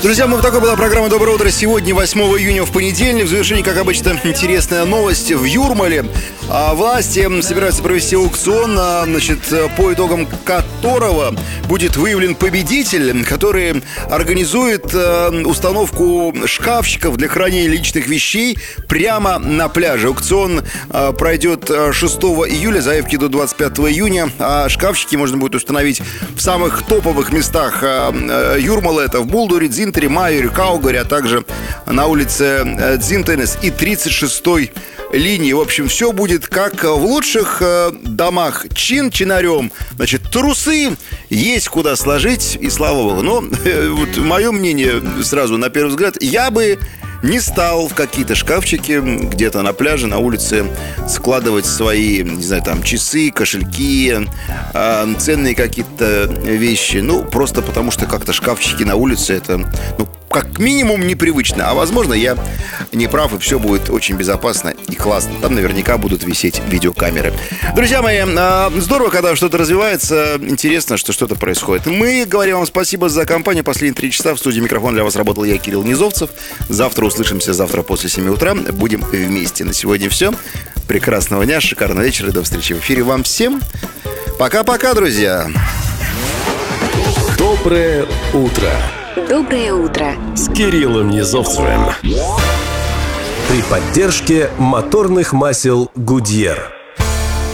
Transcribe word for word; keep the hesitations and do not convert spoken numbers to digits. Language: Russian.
Друзья, мы в такой была программа «Доброе утро». Сегодня, восьмого июня, в понедельник. В завершении, как обычно, интересная новость. В Юрмале а, власти собираются провести аукцион, а, значит, по итогам которого будет выявлен победитель, который организует а, установку шкафчиков для хранения личных вещей прямо на пляже. Аукцион а, пройдет шестого июля, заявки до двадцать пятого июня. А шкафчики можно будет установить в самых топовых местах а, а, Юрмала. Это в Булдуре, Дзинтере, Майоре, Каугаре, а также на улице Дзинтенес и тридцать шестой линии. В общем, все будет как в лучших э, домах. Чин-чинарем. Значит, трусы есть куда сложить, и слава богу. Но э, вот мое мнение сразу, на первый взгляд, я бы не стал в какие-то шкафчики где-то на пляже, на улице складывать свои, не знаю, там, часы, кошельки, э, ценные какие-то вещи. Ну, просто потому что как-то шкафчики на улице, это, ну, как минимум непривычно. А возможно, я не прав, и все будет очень безопасно и классно. Там наверняка будут висеть видеокамеры. Друзья мои, здорово, когда что-то развивается. Интересно, что что-то происходит. Мы говорим вам спасибо за компанию. Последние три часа в студии «Микрофон» для вас работал я, Кирилл Низовцев. Завтра услышимся, завтра после семи утра. Будем вместе. На сегодня все. Прекрасного дня, шикарного вечера и до встречи в эфире вам всем. Пока-пока, друзья. Доброе утро. Доброе утро с Кириллом Низовцевым. При поддержке моторных масел Goodyear.